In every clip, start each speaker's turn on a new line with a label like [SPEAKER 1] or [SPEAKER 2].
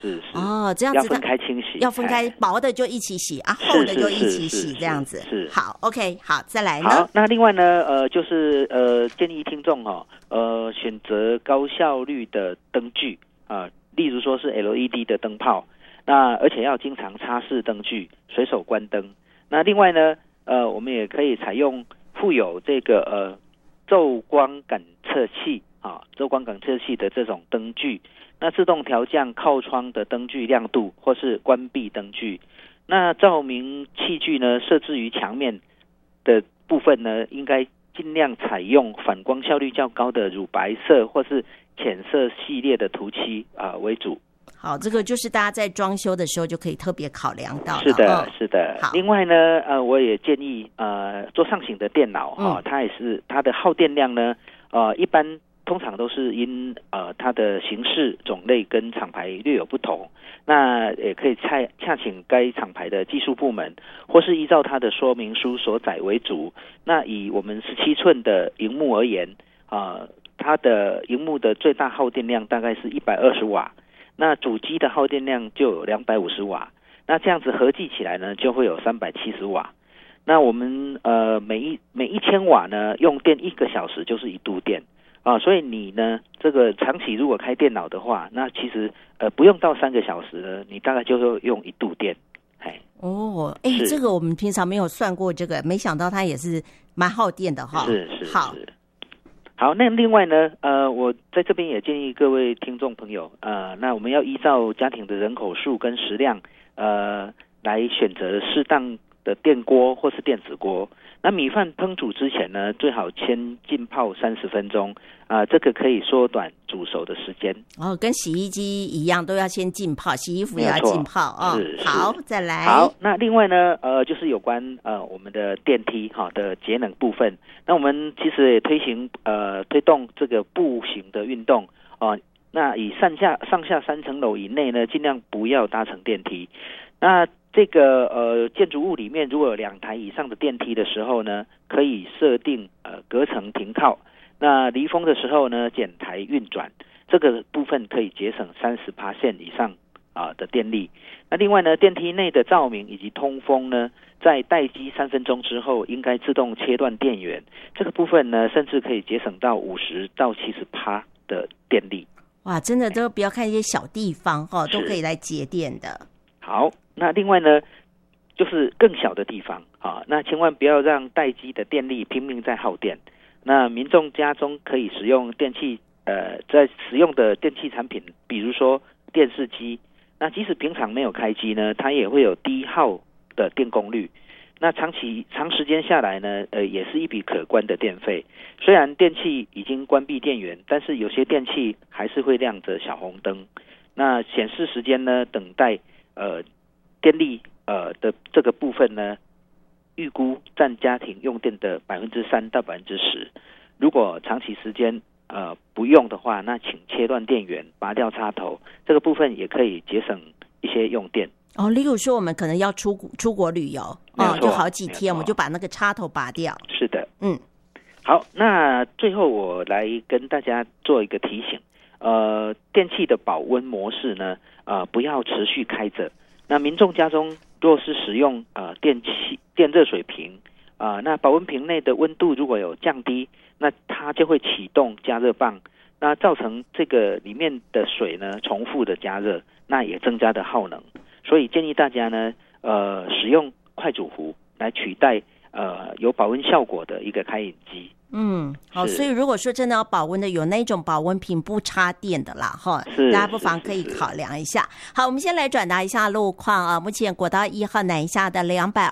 [SPEAKER 1] 是
[SPEAKER 2] 哦，这样子
[SPEAKER 1] 要分开清洗，
[SPEAKER 2] 要分开，薄的就一起洗啊，厚的就一起洗，这样子
[SPEAKER 1] 是
[SPEAKER 2] 好 ，OK， 好，再来呢？
[SPEAKER 1] 好，那另外呢，就是建议听众选择高效率的灯具啊，例如说是 LED 的灯泡，那而且要经常擦拭灯具，随手关灯。那另外呢，我们也可以采用附有这个昼光感测器啊，昼光感测器的这种灯具，那自动调降靠窗的灯具亮度，或是关闭灯具。那照明器具呢，设置于墙面的部分呢，应该尽量采用反光效率较高的乳白色或是浅色系列的涂漆为主。
[SPEAKER 2] 好，这个就是大家在装修的时候就可以特别考量到的。
[SPEAKER 1] 是的，是的。
[SPEAKER 2] 好，
[SPEAKER 1] 另外呢，我也建议桌上型的电脑它也是它的耗电量呢，一般通常都是因它的形式种类跟厂牌略有不同，那也可以洽请该厂牌的技术部门，或是依照它的说明书所载为主。那以我们17寸的萤幕而言，它的萤幕的最大耗电量大概是120瓦。那主机的耗电量就有250瓦，那这样子合计起来呢，就会有370瓦。那我们每1000瓦呢，用电1个小时就是1度电所以你呢，这个长期如果开电脑的话，那其实不用到3个小时呢，你大概就会用1度电。
[SPEAKER 2] 这个我们平常没有算过这个，没想到它也是蛮耗电的哈。
[SPEAKER 1] 是
[SPEAKER 2] 好。
[SPEAKER 1] 好，那另外呢，我在这边也建议各位听众朋友，那我们要依照家庭的人口数跟食量，来选择适当的电锅或是电子锅。那米饭烹煮之前呢，最好先浸泡30分钟，这个可以缩短煮熟的时间。
[SPEAKER 2] 跟洗衣机一样，都要先浸泡，洗衣服也要浸泡好，再来。
[SPEAKER 1] 好，那另外呢，就是有关我们的电梯的节能部分。那我们其实也推动这个步行的运动那以上下3层楼以内呢，尽量不要搭乘电梯。那这个建筑物里面如果有2台以上的电梯的时候呢，可以设定隔层停靠。那离峰的时候呢，减台运转，这个部分可以节省30% 以上的电力。那另外呢，电梯内的照明以及通风呢，在待机3分钟之后，应该自动切断电源。这个部分呢，甚至可以节省到50%到70%的电力。
[SPEAKER 2] 哇，真的都不要看一些小地方都可以来节电的。
[SPEAKER 1] 好，那另外呢，就是更小的地方那千万不要让待机的电力拼命在耗电。那民众家中可以使用在使用的电器产品，比如说电视机，那即使平常没有开机呢，它也会有低耗的电功率。那长时间下来呢，也是一笔可观的电费。虽然电器已经关闭电源，但是有些电器还是会亮着小红灯。那显示时间呢，等待电力的这个部分呢，预估占家庭用电的3%到10%。如果长期时间不用的话，那请切断电源，拔掉插头，这个部分也可以节省一些用电。
[SPEAKER 2] 例如说我们可能要出国旅游就好几天，我们就把那个插头拔掉。
[SPEAKER 1] 是的，好，那最后我来跟大家做一个提醒，电器的保温模式呢，不要持续开着。那民众家中若是使用电热水瓶那保温瓶内的温度如果有降低，那它就会启动加热棒，那造成这个里面的水呢重复的加热，那也增加的耗能。所以建议大家呢，使用快煮壶来取代有保温效果的一个开饮机。
[SPEAKER 2] 好，所以如果说真的要保温的，有那种保温瓶不插电的啦大家不妨可以考量一下。好，我们先来转达一下路况目前国道1号南下的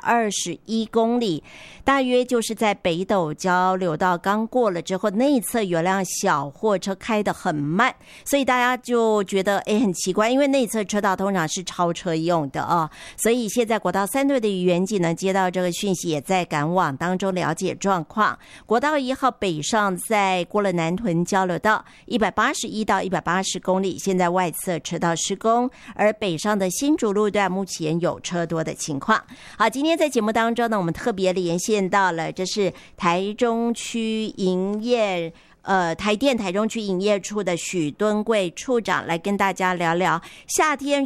[SPEAKER 2] 221公里，大约就是在北斗交流道刚过了之后，内侧有辆小货车开得很慢，所以大家就觉得很奇怪，因为内侧车道通常是超车用的所以现在国道3队的员警呢接到这个讯息，也在赶往当中了解状况。国道1号北上在过了南屯交流道181到180公里，现在外侧车道施工，而北上的新竹路段目前有车多的情况。好，今天在节目当中呢，我们特别连线到了，这是台中区营业台电台中区营业处的许敦贵处长，来跟大家聊聊夏天